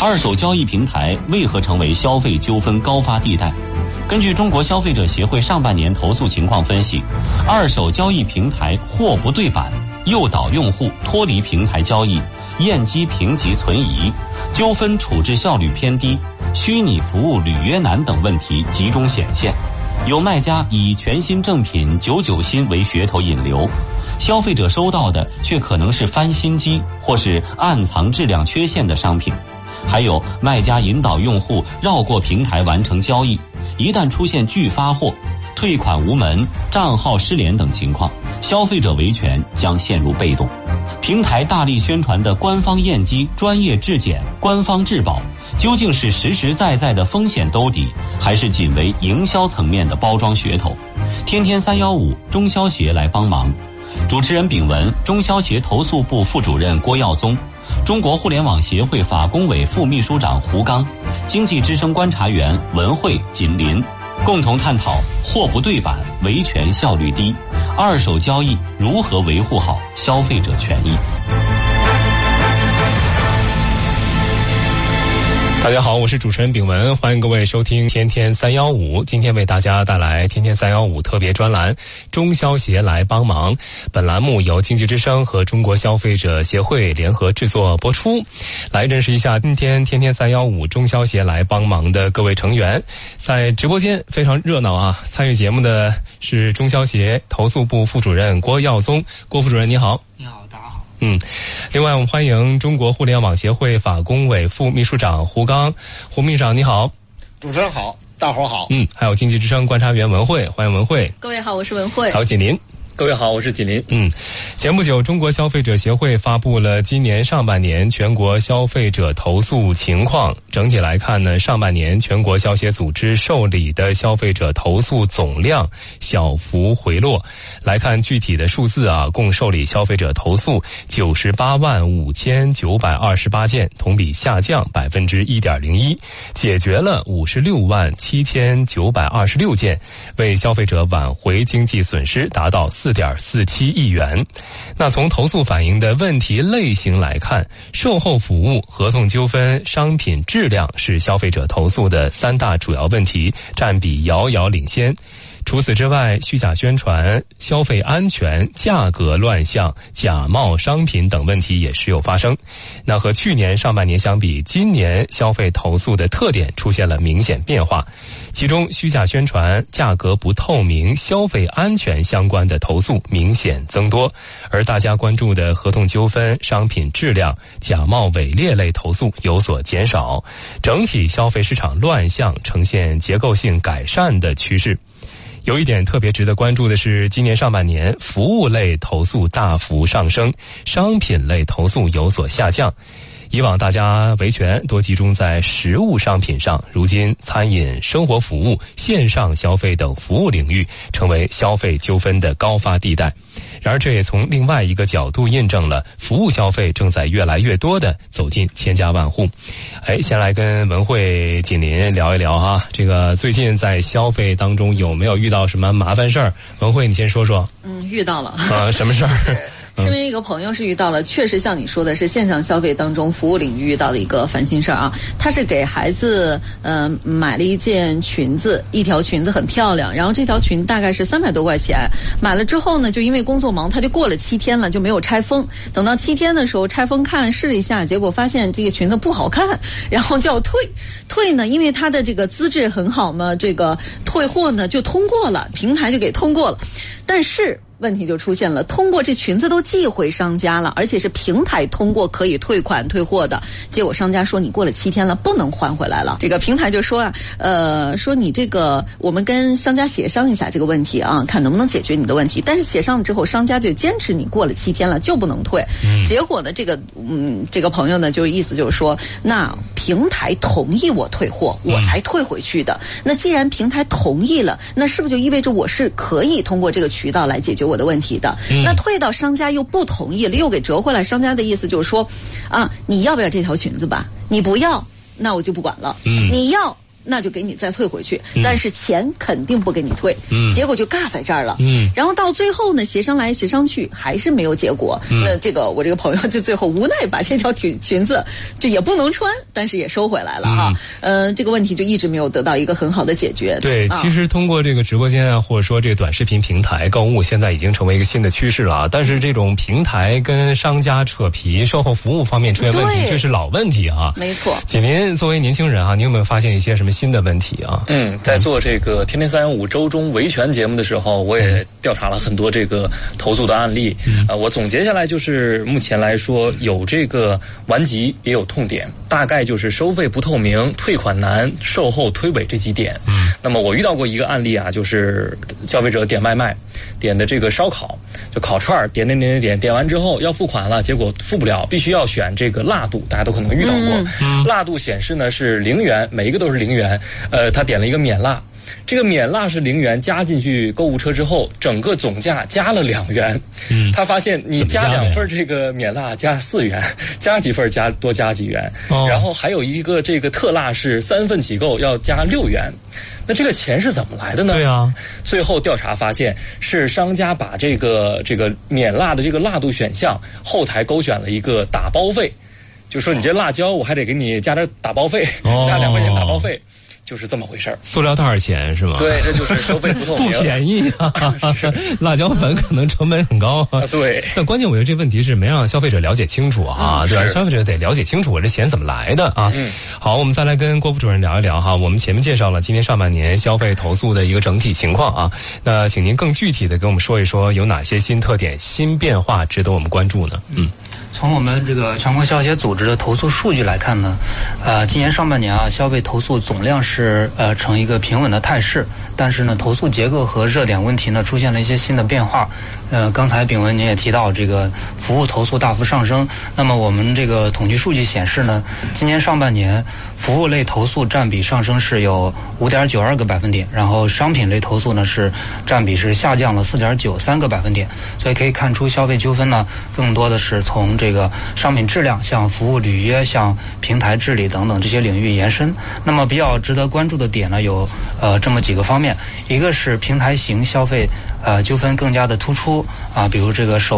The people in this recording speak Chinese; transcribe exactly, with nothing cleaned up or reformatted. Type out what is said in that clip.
二手交易平台为何成为消费纠纷高发地带？根据中国消费者协会上半年投诉情况分析，二手交易平台货不对版、诱导用户脱离平台交易、验机评级存疑、纠纷处置效率偏低、虚拟服务履约难等问题集中显现。有卖家以全新正品九九新为噱头引流，消费者收到的却可能是翻新机或是暗藏质量缺陷的商品。还有卖家引导用户绕过平台完成交易，一旦出现拒发货、退款无门、账号失联等情况，消费者维权将陷入被动。平台大力宣传的官方验机、专业质检、官方质保，究竟是实实在在的风险兜底，还是仅为营销层面的包装噱头？天天三一五中消协来帮忙。主持人丙文，中消协投诉部副主任郭耀宗，中国互联网协会法工委副秘书长胡刚，经济之声观察员文慧、锦林，共同探讨货不对版、维权效率低，二手交易如何维护好消费者权益。 大家好，我是主持人丙文，欢迎各位收听天天三一五。今天为大家带来天天三一五特别专栏，中消协来帮忙。本栏目由经济之声和中国消费者协会联合制作播出。来认识一下今天天天三一五中消协来帮忙的各位成员。在直播间非常热闹啊！参与节目的是中消协投诉部副主任郭耀宗，郭副主任你好。 你好，大家好。 嗯，另外我们欢迎中国互联网协会法工委副秘书长胡刚，胡秘书长你好。 主持人好，大伙好。 嗯，还有经济之声观察员文慧，欢迎文慧。 各位好，我是文慧。 还有锦林。 各位好，我是锦林。 嗯，前不久，中国消费者协会发布了今年上半年全国消费者投诉情况。整体来看呢，上半年全国消协组织受理的消费者投诉总量小幅回落。来看具体的数字啊，共受理消费者投诉九十八万五千九百二十八件，同比下降百分之一点零一，解决了五十六万七千九百二十六件，为消费者挽回经济损失达到四点四七亿元。那从投诉反映的问题类型来看，售后服务、合同纠纷、商品质量是消费者投诉的三大主要问题，占比遥遥领先。除此之外，虚假宣传、消费安全、价格乱象、假冒商品等问题也时有发生。那和去年上半年相比，今年消费投诉的特点出现了明显变化。其中，虚假宣传、价格不透明、消费安全相关的投诉明显增多，而大家关注的合同纠纷、商品质量、假冒伪劣类投诉有所减少。整体消费市场乱象呈现结构性改善的趋势。有一点特别值得关注的是，今年上半年服务类投诉大幅上升，商品类投诉有所下降。以往大家维权多集中在实物商品上，如今餐饮、生活服务、线上消费等服务领域成为消费纠纷的高发地带。然而这也从另外一个角度印证了服务消费正在越来越多的走进千家万户。哎，先来跟文慧、锦林聊一聊啊，这个最近在消费当中有没有遇到什么麻烦事儿？文慧你先说说。 嗯，遇到了。 啊，什么事儿？ 身边一个朋友是遇到了，确实像你说的是线上消费当中服务领域遇到的一个烦心事儿啊。他是给孩子呃买了一件裙子，一条裙子很漂亮，然后这条裙大概是三百多块钱，买了之后呢，就因为工作忙，他就过了七天了，就没有拆封。等到七天的时候拆封看试了一下，结果发现这个裙子不好看，然后就要退。退呢，因为他的这个资质很好嘛，这个退货呢就通过了，平台就给通过了，但是问题就出现了，通过这裙子都寄回商家了，而且是平台通过可以退款退货的，结果商家说你过了七天了不能还回来了。这个平台就说啊，呃，说你这个我们跟商家协商一下这个问题啊，看能不能解决你的问题。但是协商了之后，商家就坚持你过了七天了就不能退。嗯、结果呢，这个嗯这个朋友呢，就意思就是说，那平台同意我退货，我才退回去的。嗯、那既然平台同意了，那是不是就意味着我是可以通过这个渠道来解决我的问题的？嗯、那退到商家又不同意了，又给折回来。商家的意思就是说，啊，你要不要这条裙子吧？你不要，那我就不管了。嗯、你要， 那就给你再退回去， 嗯、 但是钱肯定不给你退。嗯，结果就尬在这儿了。嗯，然后到最后呢，协商来协商去，还是没有结果。嗯，那这个我这个朋友就最后无奈把这条裙裙子就也不能穿，但是也收回来了哈。嗯、呃，这个问题就一直没有得到一个很好的解决。 对， 啊、 其实通过这个直播间啊，或者说这个短视频平台购物，现在已经成为一个新的趋势了啊。但是这种平台跟商家扯皮，售后服务方面出现问题，却是老问题啊。 没错。 锦林作为年轻人啊，你有没有发现一些什么新的问题啊？ 嗯，在做这个《天天三幺五》周中维权节目的时候，我也调查了很多这个投诉的案例。嗯、呃，我总结下来就是，目前来说有这个顽疾，也有痛点，大概就是收费不透明、退款难、售后推诿这几点。嗯，那么我遇到过一个案例啊，就是消费者点外卖，点的这个烧烤，就烤串，点点点点点，点完之后要付款了，结果付不了，必须要选这个辣度，大家都可能遇到过。嗯、辣度显示呢是零元，每一个都是零元。呃，他点了一个免辣，这个免辣是零元，加进去购物车之后，整个总价加了两元。嗯，他发现你加两份这个免辣加四元，加几份加多加几元。哦，然后还有一个这个特辣是三份起购要加六元。那这个钱是怎么来的呢？ 对啊， 最后调查发现是商家把这个这个免辣的这个辣度选项后台勾选了一个打包费。就说你这辣椒我还得给你加点打包费，哦、加两块钱打包费，就是这么回事儿。 塑料袋钱是吗？ 对，这就是收费不透明， 不便宜啊！辣椒粉可能成本很高啊。 对， 但关键我觉得这问题是没让消费者了解清楚啊，嗯、对吧？消费者得了解清楚我这钱怎么来的啊。嗯，好，我们再来跟郭副主任聊一聊哈。我们前面介绍了今年上半年消费投诉的一个整体情况啊，那请您更具体的跟我们说一说有哪些新特点、新变化值得我们关注呢？嗯。 从我们这个全国消协组织的投诉数据来看呢，呃，今年上半年啊，消费投诉总量是呃呈一个平稳的态势，但是呢，投诉结构和热点问题呢出现了一些新的变化。呃，刚才炳文您也提到，这个服务投诉大幅上升。那么我们这个统计数据显示呢，今年上半年服务类投诉占比上升是有五点九二个百分点，然后商品类投诉呢是占比是下降了四点九三个百分点。所以可以看出，消费纠纷呢更多的是从这个商品质量、向服务履约、向平台治理等等这些领域延伸。那么比较值得关注的点呢，有呃这么几个方面，一个是平台型消费呃纠纷更加的突出啊，比如这个手